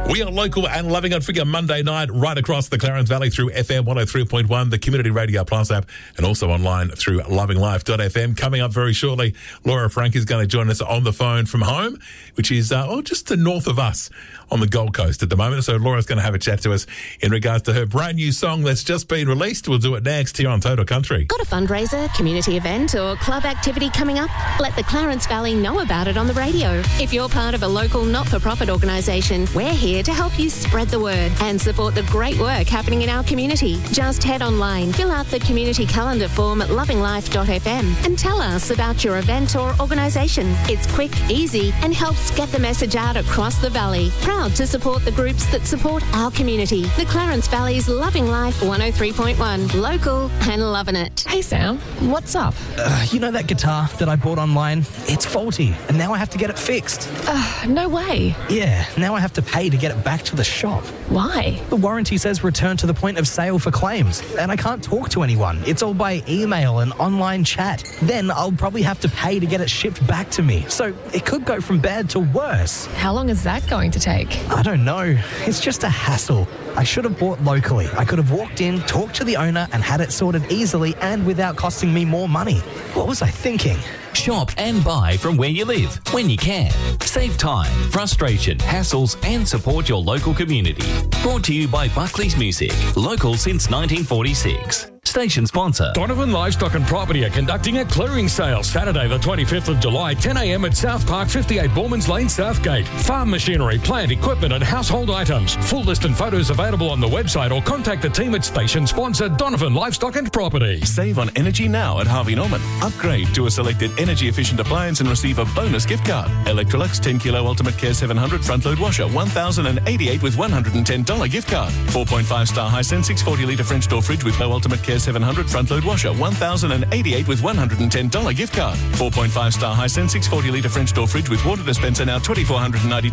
We are local and loving it for your Monday night right across the Clarence Valley through FM 103.1, the Community Radio Plus app, and also online through lovinglife.fm. Coming up very shortly, Laura Frank is going to join us on the phone from home, which is just to north of us on the Gold Coast at the moment. So Laura's going to have a chat to us in regards to her brand new song that's just been released. We'll do it next here on Total Country. Got a fundraiser, community event or club activity coming up? Let the Clarence Valley know about it on the radio. If you're part of a local not-for-profit organisation, we're here to help you spread the word and support the great work happening in our community. Just head online, fill out the community calendar form at lovinglife.fm and tell us about your event or organisation. It's quick, easy and helps get the message out across the valley. Proud to support the groups that support our community. The Clarence Valley's Loving Life 103.1. Local and loving it. Hey Sam, what's up? You know that guitar that I bought online? It's faulty and now I have to get it fixed. No way. Yeah, now I have to pay to get it back to the shop. Why? The warranty says return to the point of sale for claims, and I can't talk to anyone. It's all by email and online chat. Then I'll probably have to pay to get it shipped back to me. So it could go from bad to worse. How long is that going to take? I don't know. It's just a hassle. I should have bought locally. I could have walked in, talked to the owner and had it sorted easily and without costing me more money. What was I thinking? Shop and buy from where you live, when you can. Save time, frustration, hassles and support your local community. Brought to you by Buckley's Music, local since 1946. Station sponsor. Donovan Livestock and Property are conducting a clearing sale Saturday the 25th of July, 10 a.m. at South Park, 58 Bormans Lane, Southgate. Farm machinery, plant, equipment and household items. Full list and photos available on the website or contact the team at station sponsor Donovan Livestock and Property. Save on energy now at Harvey Norman. Upgrade to a selected energy efficient appliance and receive a bonus gift card. Electrolux 10 kilo Ultimate Care 700 front load washer, $1,088 with $110 gift card. 4.5 star Hisense 640 litre French door fridge with low Ultimate Care 700 front load washer, $1,088 with $110 gift card. 4.5 star Hisense 640 litre French door fridge with water dispenser, now $2,492